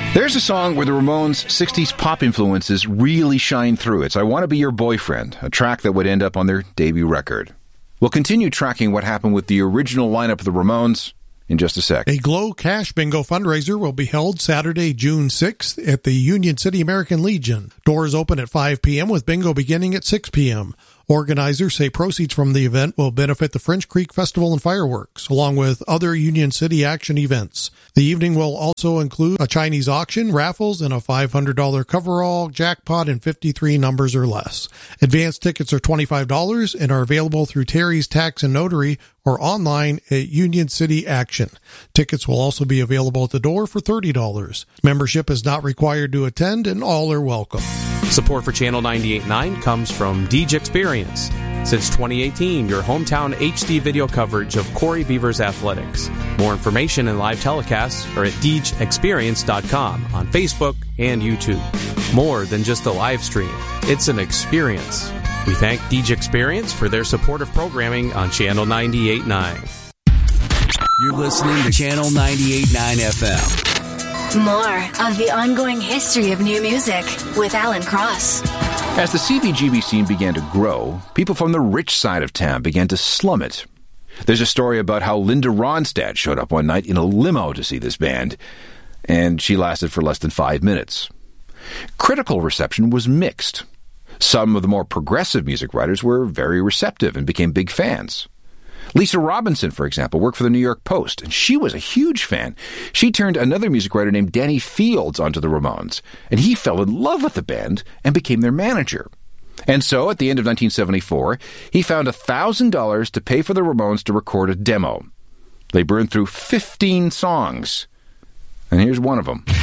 There's a song where the Ramones' 60s pop influences really shine through. It's I Want to Be Your Boyfriend, a track that would end up on their debut record. We'll continue tracking what happened with the original lineup of the Ramones in just a sec. A Glow Cash Bingo fundraiser will be held Saturday, June 6th at the Union City American Legion. Doors open at 5 p.m. with bingo beginning at 6 p.m. Organizers say proceeds from the event will benefit the French Creek Festival and Fireworks, along with other Union City action events. The evening will also include a Chinese auction, raffles, and a $500 coverall, jackpot, and 53 numbers or less. Advance tickets are $25 and are available through Terry's Tax and Notary or online at Union City Action. Tickets will also be available at the door for $30. Membership is not required to attend, and all are welcome. Support for Channel 98.9 comes from Deej Experience. Since 2018, your hometown HD video coverage of Corey Beavers athletics. More information and live telecasts are at DeejExperience.com on Facebook and YouTube. More than just a live stream, it's an experience. We thank Deej Experience for their support of programming on Channel 98.9. You're listening to Channel 98.9 FM. More of the ongoing history of new music with Alan Cross. As the CBGB scene began to grow, people from the rich side of town began to slum it. There's a story about how Linda Ronstadt showed up one night in a limo to see this band, and she lasted for less than 5 minutes. Critical reception was mixed. Some of the more progressive music writers were very receptive and became big fans. Lisa Robinson, for example, worked for the New York Post, and she was a huge fan. She turned another music writer named Danny Fields onto the Ramones, and he fell in love with the band and became their manager. And so, at the end of 1974, he found $1,000 to pay for the Ramones to record a demo. They burned through 15 songs, and here's one of them.